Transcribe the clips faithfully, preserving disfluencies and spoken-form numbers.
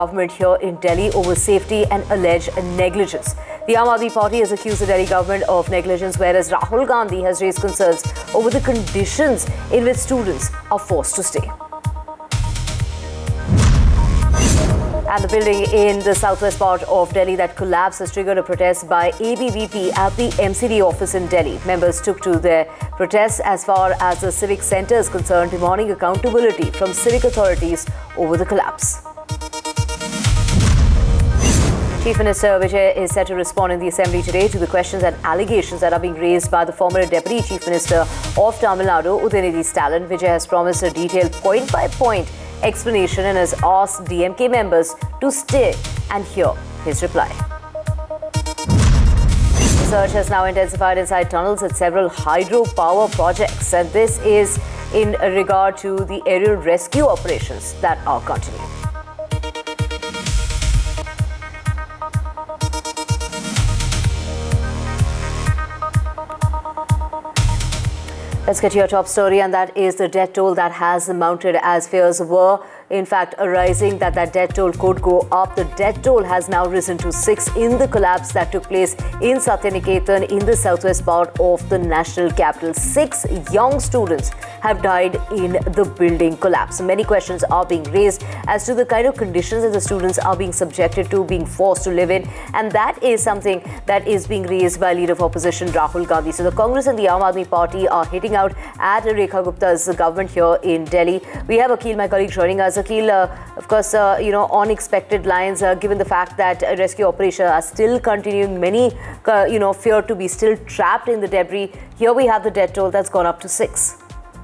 Government here in Delhi over safety and alleged negligence. The Aam Aadmi Party has accused the Delhi government of negligence, whereas Rahul Gandhi has raised concerns over the conditions in which students are forced to stay. And the building in the southwest part of Delhi that collapsed has triggered a protest by A B V P at the M C D office in Delhi. Members took to their protests as far as the civic centre is concerned, demanding accountability from civic authorities over the collapse. Chief Minister Vijay is set to respond in the Assembly today to the questions and allegations that are being raised by the former Deputy Chief Minister of Tamil Nadu, Udayanidhi Stalin. Vijay has promised a detailed point-by-point explanation and has asked D M K members to stay and hear his reply. The search has now intensified inside tunnels at several hydropower projects, and this is in regard to the aerial rescue operations that are continuing. Let's get to your top story, and that is the death toll that has mounted as fears were in fact arising that that death toll could go up. The death toll has now risen to six in the collapse that took place in Satyaniketan in the southwest part of the national capital. Six young students have died in the building collapse. Many questions are being raised as to the kind of conditions that the students are being subjected to, being forced to live in, and that is something that is being raised by Leader of Opposition Rahul Gandhi. So the Congress and the Aam Aadmi Party are hitting out at Rekha Gupta's government here in Delhi. We have Akil, my colleague, joining us. Akil, uh, of course, uh, you know, on expected lines, uh, given the fact that uh, rescue operations are still continuing, many, uh, you know, fear to be still trapped in the debris. Here we have the death toll that's gone up to six.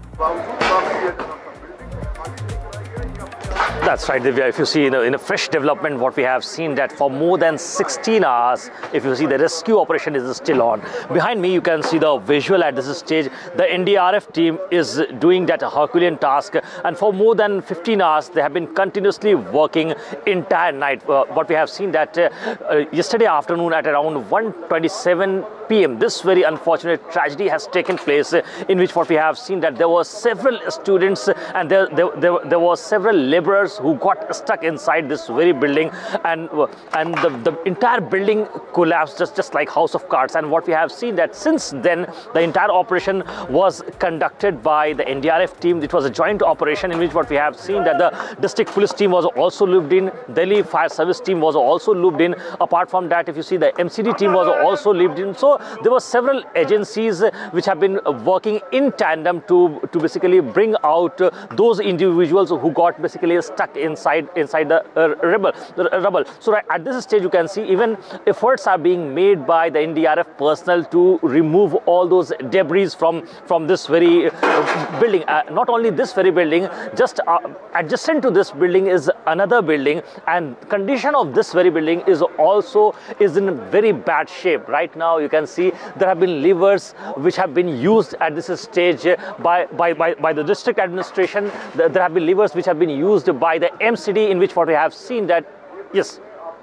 That's right, Divya. If you see in a, in a fresh development, what we have seen that for more than sixteen hours, if you see the rescue operation is still on. Behind me, you can see the visual at this stage. The N D R F team is doing that Herculean task, and for more than fifteen hours, they have been continuously working entire night. Uh, what we have seen that uh, uh, yesterday afternoon at around one twenty-seven p m this very unfortunate tragedy has taken place, uh, in which what we have seen that there were several students and there there, there, there were several laborers who got stuck inside this very building, and uh, and the, the entire building collapsed just just like house of cards. And what we have seen that since then the entire operation was conducted by the N D R F team. It was a joint operation in which what we have seen that the district police team was also looped in, Delhi fire service team was also looped in. Apart from that, if you see, the M C D team was also looped in. So there were several agencies which have been working in tandem to to basically bring out those individuals who got basically stuck inside inside the uh, rubble, the rubble. So right at this stage, you can see even efforts are being made by the N D R F personnel to remove all those debris from from this very uh, building. Uh, not only this very building, just uh, adjacent to this building is another building, and condition of this very building is also is in very bad shape. Right now, you can see there have been levers which have been used at this stage by by by, by the district administration. There have been levers which have been used by the M C D, in which what we have seen that, yes.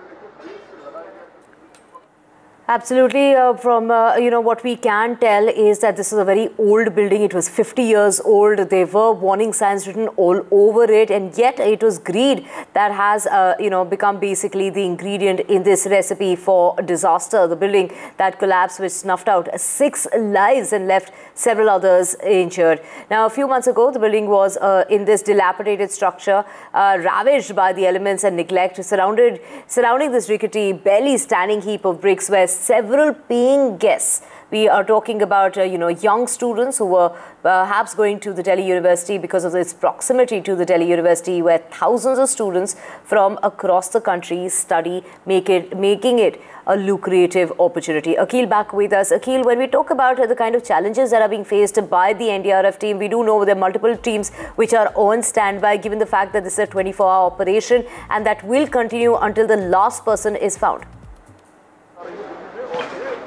Absolutely. Uh, from, uh, you know, what we can tell is that this is a very old building. It was fifty years old. There were warning signs written all over it. And yet it was greed that has, uh, you know, become basically the ingredient in this recipe for disaster. The building that collapsed, which snuffed out six lives and left several others injured. Now, a few months ago, the building was uh, in this dilapidated structure, uh, ravaged by the elements and neglect, surrounded, surrounding this rickety, barely standing heap of bricks where several paying guests. We are talking about, uh, you know, young students who were perhaps going to the Delhi University because of its proximity to the Delhi University, where thousands of students from across the country study, make it, making it a lucrative opportunity. Akil, back with us. Akil, when we talk about uh, the kind of challenges that are being faced by the N D R F team, we do know there are multiple teams which are on standby, given the fact that this is a twenty-four hour operation and that will continue until the last person is found.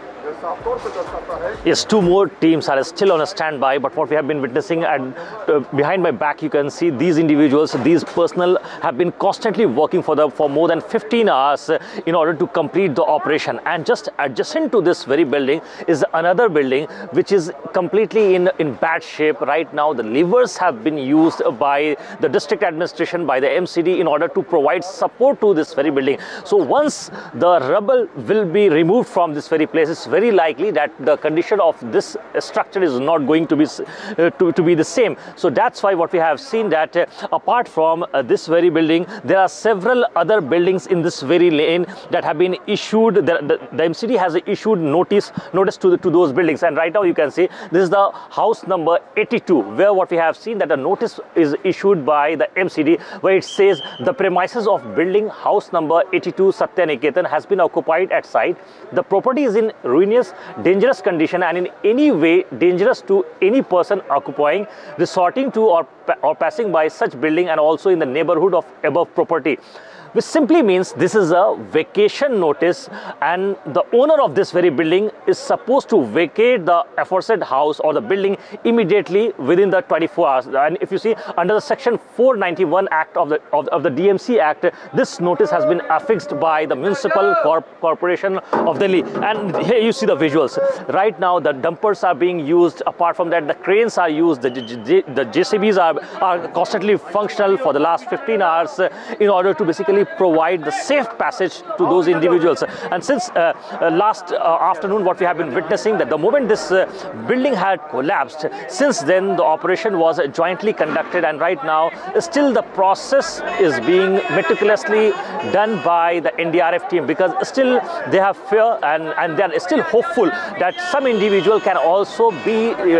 Yes, two more teams are still on a standby, but what we have been witnessing and uh, behind my back, you can see these individuals, these personnel have been constantly working for the for more than fifteen hours uh, in order to complete the operation. And just adjacent to this very building is another building which is completely in in bad shape right now. The levers have been used by the district administration, by the M C D, in order to provide support to this very building. So once the rubble will be removed from this very place, it's very likely that the condition of this structure is not going to be uh, to, to be the same. So that's why what we have seen that uh, apart from uh, this very building, there are several other buildings in this very lane that have been issued. The, the, the M C D has issued notice notice to the, to those buildings, and right now you can see this is the house number eighty-two, where what we have seen that a notice is issued by the M C D where it says the premises of building house number eighty-two Satyaniketan has been occupied at site. The property is in ruinous, dangerous condition and in any way dangerous to any person occupying, resorting to or, or passing by such building and also in the neighborhood of above property. Which simply means this is a vacation notice, and the owner of this very building is supposed to vacate the aforesaid house or the building immediately within the twenty-four hours. And if you see under the section four ninety-one Act of the of, of the D M C Act, this notice has been affixed by the Municipal Corp Corporation of Delhi. And here you see the visuals. Right now the dumpers are being used. Apart from that, the cranes are used. The, the, the J C Bs are, are constantly functional for the last fifteen hours in order to basically provide the safe passage to those individuals. And since uh, uh, last uh, afternoon, what we have been witnessing that the moment this uh, building had collapsed, since then the operation was uh, jointly conducted, and right now still the process is being meticulously done by the N D R F team, because still they have fear and, and they are still hopeful that some individual can also be uh,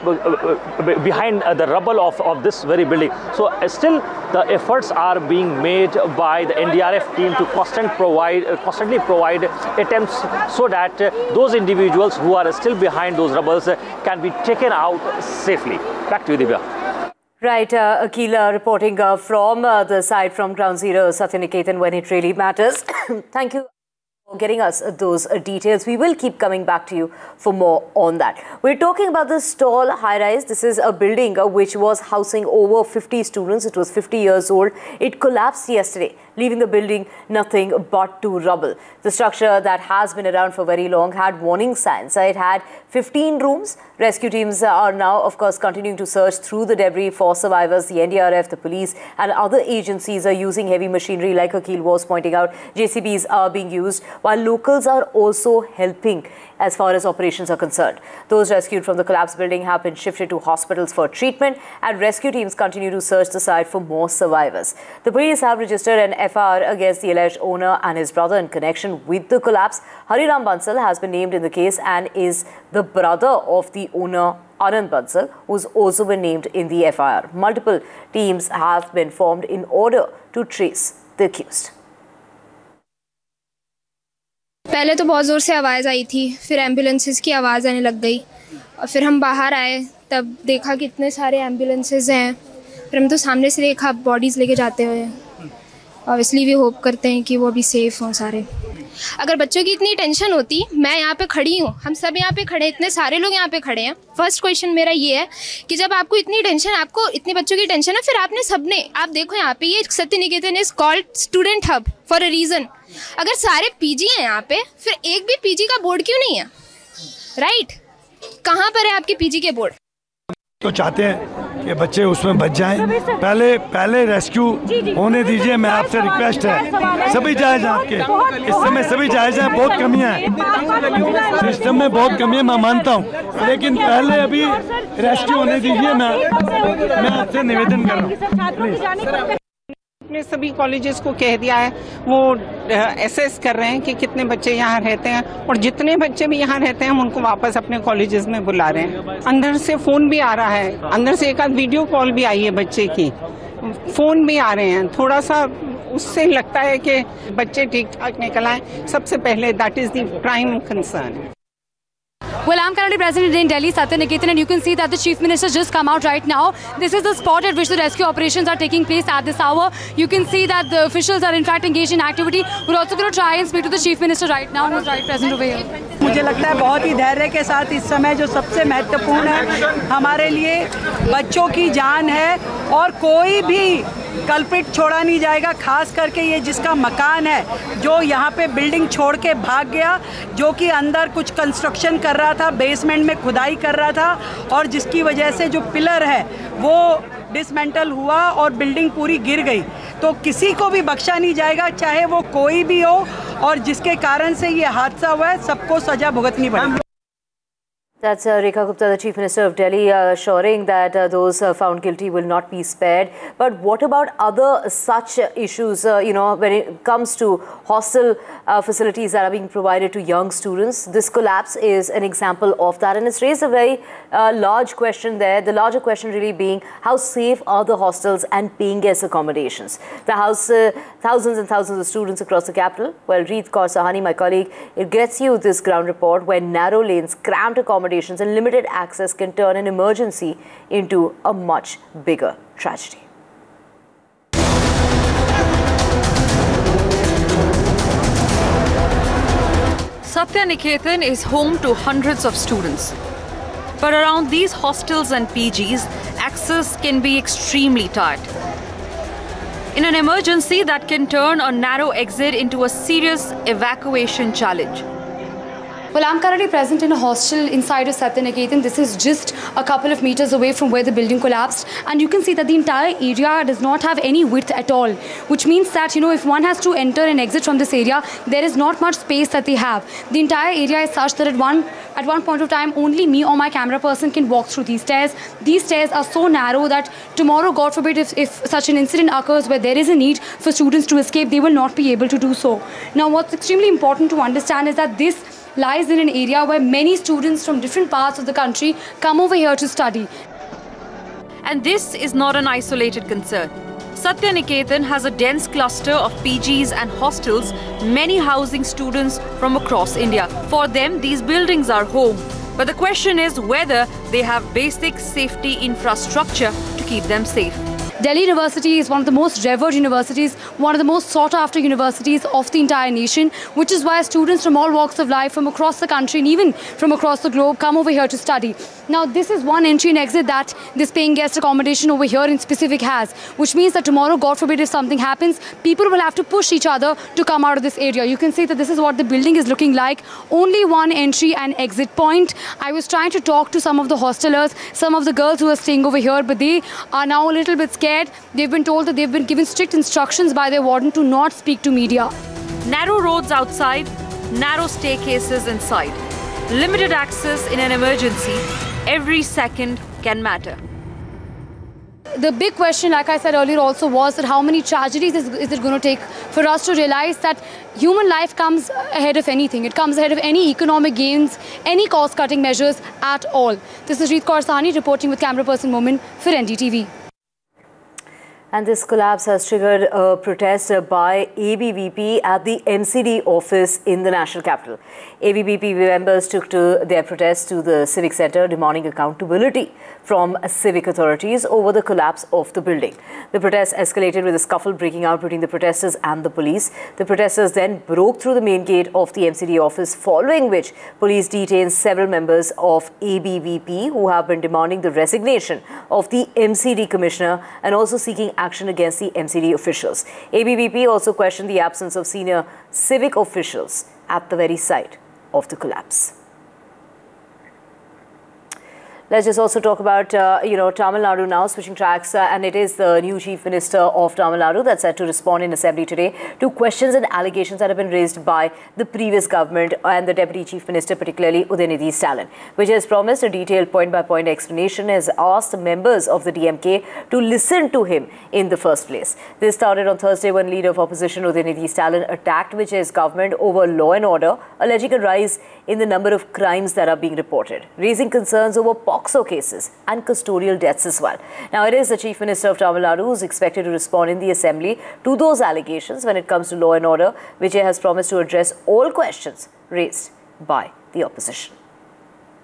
uh, behind uh, the rubble of, of this very building. So uh, still the efforts are being made by the N D R F team to constant provide, uh, constantly provide attempts so that uh, those individuals who are still behind those rubbles uh, can be taken out safely. Back to you, Divya. Right, uh, Akila reporting uh, from uh, the side from Ground Zero, Satyaniketan, when it really matters. Thank you for getting us those uh, details. We will keep coming back to you for more on that. We're talking about this tall high-rise. This is a building uh, which was housing over fifty students. It was fifty years old. It collapsed yesterday, leaving the building nothing but to rubble. The structure that has been around for very long had warning signs. It had fifteen rooms. Rescue teams are now, of course, continuing to search through the debris for survivors. The N D R F, the police and other agencies are using heavy machinery, like Akil was pointing out. J C Bs are being used, while locals are also helping as far as operations are concerned. Those rescued from the collapsed building have been shifted to hospitals for treatment, and rescue teams continue to search the site for more survivors. The police have registered an F I R against the alleged owner and his brother in connection with the collapse. Hariram Bansal has been named in the case and is the brother of the owner, Anand Bansal, who's also been named in the F I R. Multiple teams have been formed in order to trace the accused. पहले तो बहुत ज़ोर से आवाज़ आई थी, फिर ambulances की आवाज़ आने लग गई और फिर हम बाहर आए, तब देखा कि इतने सारे एम्बुलेंसेस हैं। फिर हम तो सामने से देखा बॉडीज़ लेके जाते हुए। ऑब्वियसली भी होप करते हैं कि वो भी सेफ़ हों सारे। अगर बच्चों की इतनी टेंशन होती, मैं यहाँ पे खड़ी हूँ, हम सब यहाँ पे खड़े, इतने सारे लोग यहाँ पे खड़े हैं। फर्स्ट क्वेश्चन मेरा ये है कि जब आपको इतनी टेंशन, आपको इतने बच्चों की टेंशन है, फिर आपने सबने, आप देखो यहाँ पे ये सत्यनिकेतन is called student hub for a reason. अगर सारे पीजी हैं यहाँ पे, फिर एक भी पीजी का बोर्ड क्यों नहीं है? राइट, कहाँ पर है आपके पीजी के बोर्ड? तो चाहते हैं कि बच्चे उसमें बच जाएं। पहले पहले रेस्क्यू होने दीजिए, मैं आपसे रिक्वेस्ट है। सभी जायज़ हैं आपके, इस समय सभी जायज़ हैं। बहुत कमियां हैं सिस्टम में, बहुत कमियां मैं मानता हूं, लेकिन पहले अभी रेस्क्यू होने दीजिए। मैं मैं आपसे निवेदन कर रहा हूँ। ने सभी कॉलेजेस को कह दिया है, वो एसेस कर रहे हैं कि कितने बच्चे यहाँ रहते हैं, और जितने बच्चे भी यहाँ रहते हैं हम उनको वापस अपने कॉलेजेस में बुला रहे हैं। अंदर से फ़ोन भी आ रहा है, अंदर से एक आध वीडियो कॉल भी आई है बच्चे की, फ़ोन भी आ रहे हैं। थोड़ा सा उससे लगता है कि बच्चे ठीक ठाक निकल आए, सबसे पहले that is the prime concern. Well, I'm currently present in Delhi, Satya Niketan, and you can see that the Chief Minister just come out right now. This is the spot at which the rescue operations are taking place at this hour. You can see that the officials are in fact engaged in activity. We're also going to try and speak to the Chief Minister right now, who's right present over here. मुझे लगता है बहुत ही धैर्य के साथ इस समय जो सबसे महत्वपूर्ण है हमारे लिए बच्चों की जान है और कोई भी कल्प्रिट छोड़ा नहीं जाएगा, खास करके ये जिसका मकान है जो यहाँ पे बिल्डिंग छोड़ के भाग गया, जो कि अंदर कुछ कंस्ट्रक्शन कर रहा था, बेसमेंट में खुदाई कर रहा था और जिसकी वजह से जो पिलर है वो डिसमेंटल हुआ और बिल्डिंग पूरी गिर गई। तो किसी को भी बख्शा नहीं जाएगा, चाहे वो कोई भी हो, और जिसके कारण से ये हादसा हुआ है सबको सजा भुगतनी पड़ेगी। That's uh, Rekha Gupta, the Chief Minister of Delhi, uh, assuring that uh, those uh, found guilty will not be spared. But what about other such uh, issues, uh, you know, when it comes to hostel uh, facilities that are being provided to young students? This collapse is an example of that, and it's raised a very uh, large question there. The larger question really being, how safe are the hostels and paying guest accommodations? The house, uh, thousands and thousands of students across the capital. Well, Reet Kaur Sahani, my colleague, it gets you this ground report where narrow lanes, cramped accommodations and limited access can turn an emergency into a much bigger tragedy. Satya Niketan is home to hundreds of students. But around these hostels and P Gs, access can be extremely tight. In an emergency, that can turn a narrow exit into a serious evacuation challenge. Well, I'm currently present in a hostel inside of Satya Niketan. This is just a couple of meters away from where the building collapsed. And you can see that the entire area does not have any width at all, which means that, you know, if one has to enter and exit from this area, there is not much space that they have. The entire area is such that at one, at one point of time, only me or my camera person can walk through these stairs. These stairs are so narrow that tomorrow, God forbid, if, if such an incident occurs where there is a need for students to escape, they will not be able to do so. Now, what's extremely important to understand is that this lies in an area where many students from different parts of the country come over here to study. And this is not an isolated concern. Satya Niketan has a dense cluster of P Gs and hostels, many housing students from across India. For them, these buildings are home. But the question is whether they have basic safety infrastructure to keep them safe. Delhi University is one of the most revered universities, one of the most sought after universities of the entire nation, which is why students from all walks of life from across the country and even from across the globe come over here to study. Now, this is one entry and exit that this paying guest accommodation over here in specific has, which means that tomorrow, God forbid, if something happens, people will have to push each other to come out of this area. You can see that this is what the building is looking like. Only one entry and exit point. I was trying to talk to some of the hostelers, some of the girls who are staying over here, but they are now a little bit scared. They've been told that they've been given strict instructions by their warden to not speak to media. Narrow roads outside, narrow staircases inside. Limited access in an emergency. Every second can matter. The big question, like I said earlier also, was that how many tragedies is, is it going to take for us to realize that human life comes ahead of anything. It comes ahead of any economic gains, any cost-cutting measures at all. This is Reet Kaur Sahani reporting with camera person Momin for N D T V. And this collapse has triggered a protest by A B V P at the M C D office in the national capital. A B V P members took to their protest to the Civic Centre demanding accountability from civic authorities over the collapse of the building. The protest escalated with a scuffle breaking out between the protesters and the police. The protesters then broke through the main gate of the M C D office, following which police detained several members of A B V P who have been demanding the resignation of the M C D commissioner and also seeking action against the M C D officials. A B V P also questioned the absence of senior civic officials at the very site of the collapse. Let's just also talk about, uh, you know, Tamil Nadu now, switching tracks, uh, and it is the new Chief Minister of Tamil Nadu that's set to respond in Assembly today to questions and allegations that have been raised by the previous government and the Deputy Chief Minister, particularly Udayanidhi Stalin, which has promised a detailed point-by-point explanation, has asked members of the D M K to listen to him in the first place. This started on Thursday when Leader of Opposition Udayanidhi Stalin attacked Vijay's government over law and order, alleging a rise in the number of crimes that are being reported, raising concerns over POXO cases and custodial deaths as well. Now, it is the Chief Minister of Tamil Nadu who is expected to respond in the Assembly to those allegations when it comes to law and order. Vijay has promised to address all questions raised by the opposition.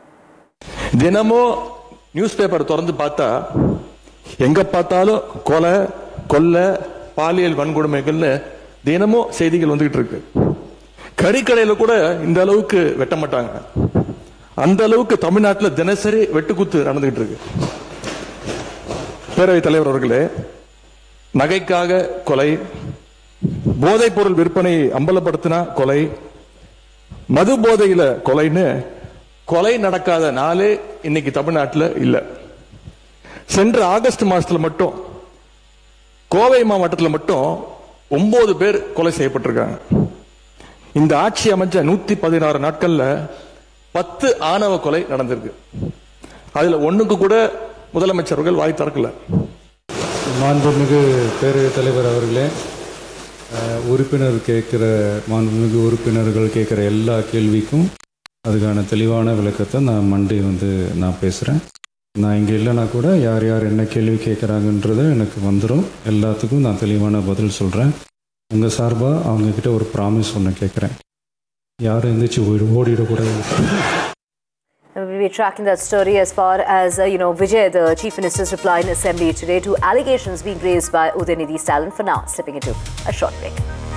தினமும் news paper திறந்து பார்த்தா எங்க பார்த்தாலும் கொலை கொள்ளை பாலியல் வன்கொடுமைகள்னு தினமும் செய்திகள் வந்துகிட்டு இருக்கு. கறிக்கடையில கூட இந்த அளவுக்கு வெட்ட மாட்டாங்க. அந்த அளவுக்கு தமிழ்நாட்டில் தினசரி வெட்டுக்குத்து நடந்துகிட்டு இருக்கு. பேரவைத் தலைவர் அவர்களே, நகைக்காக கொலை, போதைப் பொருள் விற்பனையை அம்பலப்படுத்தினா கொலை, மது போதையில கொலைன்னு கொலை நடக்காத நாளே இன்னைக்கு தமிழ்நாட்டில் இல்ல. சென்ற ஆகஸ்ட் மாசத்துல மட்டும் கோவை மாவட்டத்தில் மட்டும் ஒன்பது பேர் கொலை செய்யப்பட்டிருக்காங்க. இந்த ஆட்சி அமைச்ச நூத்தி பதினாறு நாட்கள்ல பத்து ஆணவ கொலை நடந்திருக்கு. அதுல ஒண்ணுக்கு கூட முதலமைச்சர்கள் வாய் திறக்கல. மாண்புமிகு பேரவைத் தலைவர் அவர்களே, உறுப்பினர் கேட்கிற மாண்புமிகு உறுப்பினர்கள் கேட்கிற எல்லா கேள்விக்கும் அதுக்கான தெளிவான விளக்கத்தை நான் மண்டே வந்து நான் பேசுகிறேன். நான் இங்கே இல்லைனா கூட யார் யார் என்ன கேள்வி கேட்குறாங்கன்றது எனக்கு வந்துடும். எல்லாத்துக்கும் நான் தெளிவான பதில் சொல்கிறேன். உங்கள் சார்பாக அவங்கக்கிட்ட ஒரு ப்ராமிஸ் ஒன்று கேட்குறேன். யாரும் எந்திரிச்சு ஓடி ஓடிடக்கூடாது. We'll be tracking that story as far as, uh, you know, Vijay, the Chief Minister's reply in Assembly today to allegations being raised by Udaynidhi Stalin. For now, slipping into a short break.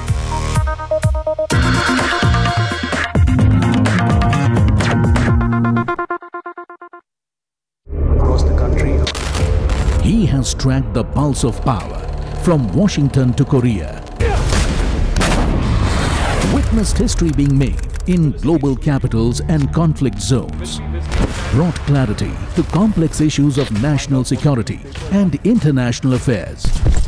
Across the country, he has tracked the pulse of power from Washington to Korea. Witnessed history being made in global capitals and conflict zones. Brought clarity to complex issues of national security and international affairs.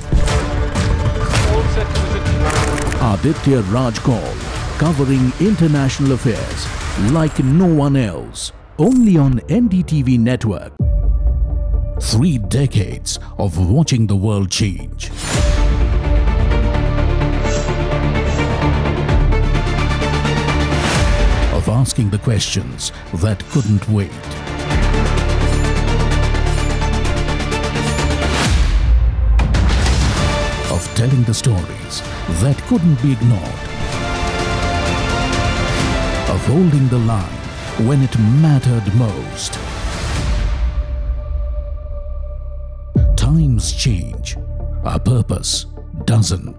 Aditya Raj Kaul, covering international affairs like no one else. Only on N D T V network. Three decades of watching the world change. Of asking the questions that couldn't wait. Of telling the stories that couldn't be ignored. Of holding the line when it mattered most. Times change, our purpose doesn't.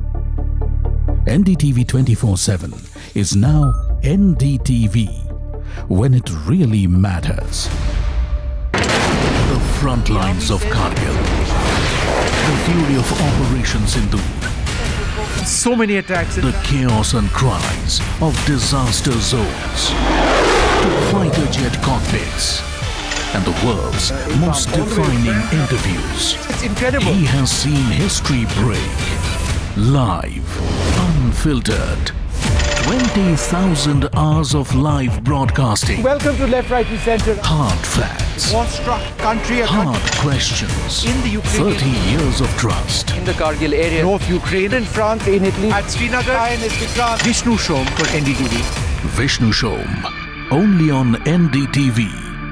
N D T V twenty-four seven is now N D T V, when it really matters. The front lines of Kargil, the fury of Operation Sindoor, so many attacks, the chaos and cries of disaster zones, to fighter jet cockpits, and the world's most defining interviews. It's incredible. He has seen history break, live, unfiltered. twenty thousand hours of live broadcasting. Welcome to Left, Right and Center. Hard facts. War-struck country. Hard questions. In the Ukraine. thirty years of trust. In the Kargil area. North Ukraine. In France. In Italy. At Srinagar. Vishnu Shom for N D T V. Vishnu Shom. Only on N D T V.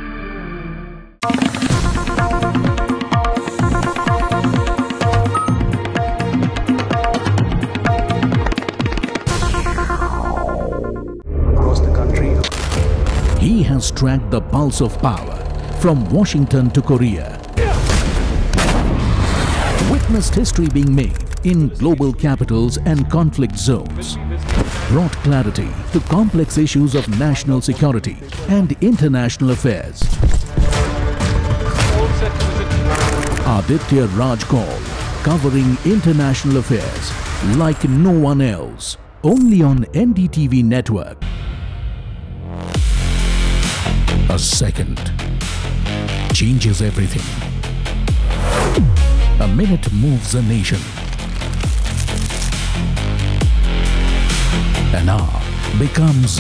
He has tracked the pulse of power from Washington to Korea. Witnessed history being made in global capitals and conflict zones. Brought clarity to complex issues of national security and international affairs. Aditya Raj Kaul, covering international affairs like no one else. Only on N D T V network. A second changes everything. A minute moves a nation. An hour becomes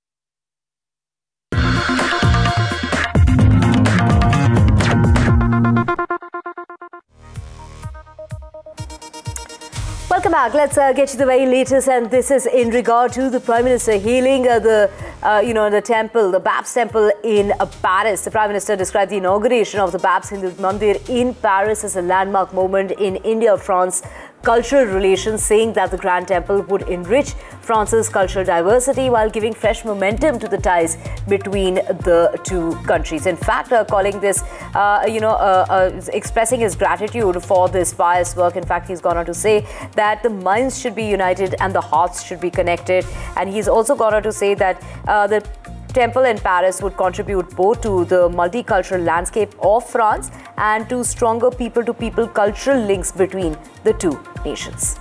Welcome back. Let's uh, get to the very latest, and this is in regard to the Prime Minister hailing uh, the, uh, you know, the temple, the Babs Temple in uh, Paris. The Prime Minister described the inauguration of the Babs Hindu Mandir in Paris as a landmark moment in India-France cultural relations, saying that the Grand Temple would enrich France's cultural diversity while giving fresh momentum to the ties between the two countries. In fact, uh, calling this, uh, you know, uh, uh, expressing his gratitude for this pious work. In fact, he's gone on to say that the minds should be united and the hearts should be connected. And he's also gone on to say that uh, the temple in Paris would contribute both to the multicultural landscape of France and to stronger people-to-people cultural links between the two nations.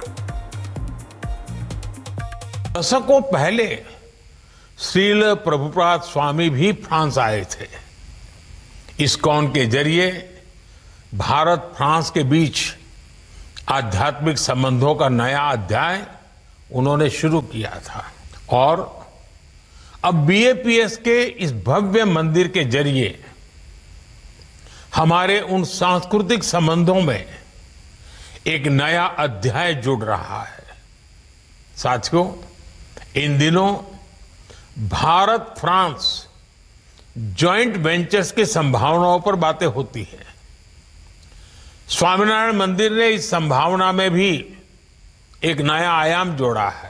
दशकों पहले श्रील प्रभुपाद स्वामी भी France आए थे। ISKCON के जरिए Bharat France के बीच आध्यात्मिक संबंधों का नया अध्याय उन्होंने शुरू किया था और अब बी ए पी एस के इस भव्य मंदिर के जरिए हमारे उन सांस्कृतिक संबंधों में एक नया अध्याय जुड़ रहा है। साथियों, इन दिनों भारत फ्रांस जॉइंट वेंचर्स की संभावनाओं पर बातें होती हैं। स्वामीनारायण मंदिर ने इस संभावना में भी एक नया आयाम जोड़ा है।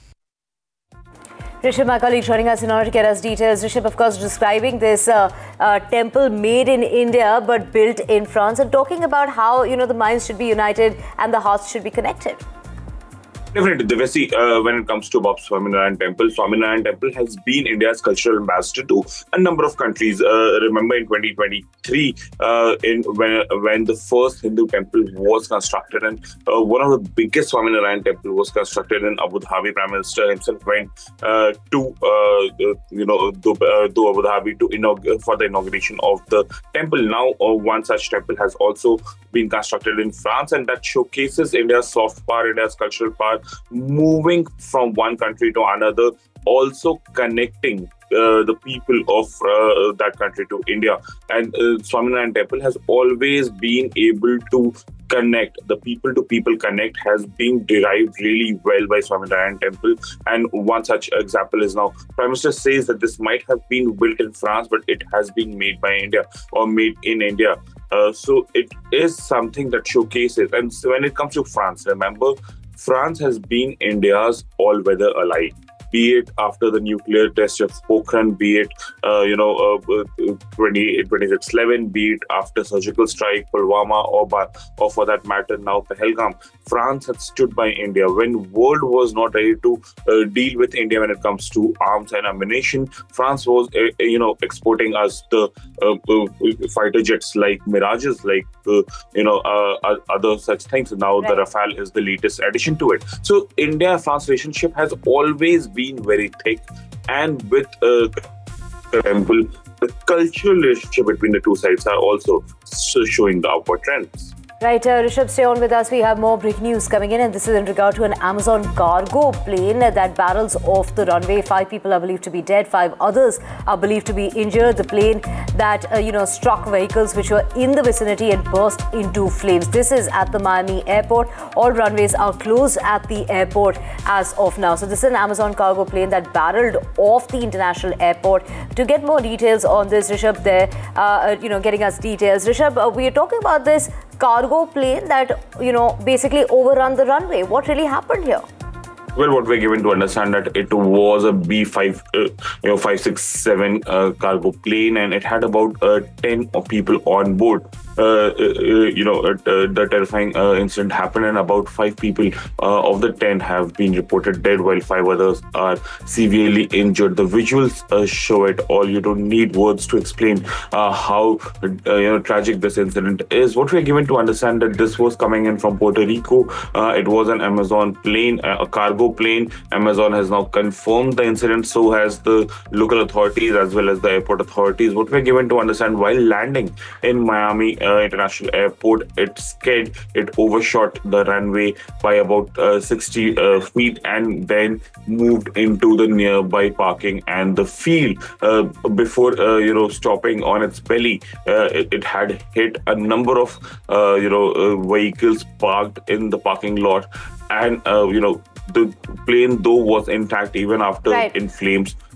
Rishabh, my colleague, joining us in order to get us details. Rishabh, of course, describing this uh, uh, temple made in India but built in France, and talking about how, you know, the minds should be united and the hearts should be connected. Definitely, Divya, uh, when it comes to Bob Swaminarayan Temple, Swaminarayan Temple has been India's cultural ambassador to a number of countries. Uh, remember in twenty twenty-three, uh, in when when the first Hindu temple was constructed, and uh, one of the biggest Swaminarayan temple was constructed in Abu Dhabi. Prime Minister himself went uh, to uh, you know to, uh, to Abu Dhabi to inaug- for the inauguration of the temple. Now, uh, one such temple has also been constructed in France, and that showcases India's soft power, India's cultural power, moving from one country to another, also connecting uh, the people of uh, that country to India. And uh, Swaminarayan Temple has always been able to connect. The people-to-people connect has been derived really well by Swaminarayan Temple. And one such example is now, Prime Minister says that this might have been built in France, but it has been made by India or made in India. Uh, so it is something that showcases. And so when it comes to France, remember, France has been India's all-weather ally. Be it after the nuclear test of Pokhran, be it, uh, you know, uh, twenty-six eleven, be it after surgical strike, Pulwama, or, by, or for that matter, now Pahalgam, France had stood by India. When world was not ready to uh, deal with India when it comes to arms and ammunition, France was, uh, you know, exporting us the uh, uh, fighter jets like Mirages, like, uh, you know, uh, other such things. Now right. The Rafale is the latest addition to it. So India-France relationship has always been very thick, and with uh, the temple, the cultural relationship between the two sides are also showing the upward trends. Right, uh, Rishabh, stay on with us. We have more breaking news coming in, and this is in regard to an Amazon cargo plane that barrels off the runway. Five people are believed to be dead. Five others are believed to be injured. The plane that, uh, you know, struck vehicles which were in the vicinity and burst into flames. This is at the Miami airport. All runways are closed at the airport as of now. So this is an Amazon cargo plane that barreled off the international airport. To get more details on this, Rishabh, there, uh, you know, getting us details. Rishabh, uh, we are talking about this cargo plane that, you know, basically overrun the runway. What really happened here? Well, what we're given to understand that it was a B five, uh, you know, five six seven uh, cargo plane, and it had about uh, ten people on board. Uh, uh, you know, uh, the terrifying uh, incident happened, and about five people uh, of the ten have been reported dead, while five others are severely injured. The visuals uh, show it all. You don't need words to explain uh, how uh, you know tragic this incident is. What we're given to understand that this was coming in from Puerto Rico. Uh, it was an Amazon plane, a cargo plane. Amazon has now confirmed the incident. So has the local authorities as well as the airport authorities. What we're given to understand, while landing in Miami Uh, International Airport, it skid, it overshot the runway by about uh, sixty uh, feet and then moved into the nearby parking and the field. Uh, before, uh, you know, stopping on its belly, uh, it, it had hit a number of, uh, you know, uh, vehicles parked in the parking lot. And, uh, you know, the plane, though, was intact even after right. in flames.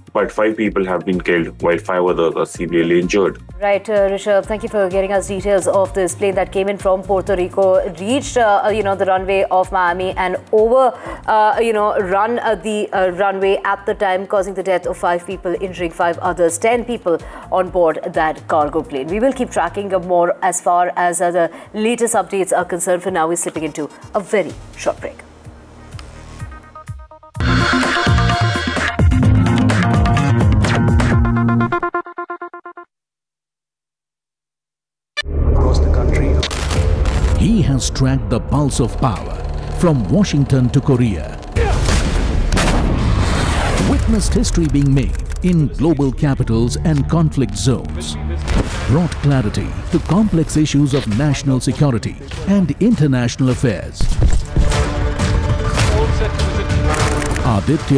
but five people have been killed while five others are severely injured. Right, uh, Rishabh, thank you for getting us details of this plane that came in from Puerto Rico, reached, uh, you know, the runway of Miami and over, uh, you know, run uh, the uh, runway at the time, causing the death of five people, injuring five others, ten people on board that cargo plane. We will keep tracking more as far as uh, the latest updates are concerned. For now, we're slipping into a very short break. Across the country. He has tracked the pulse of power from Washington to Korea. Witnessed history being made in global capitals and conflict zones. Brought clarity to complex issues of national security and international affairs. Aditya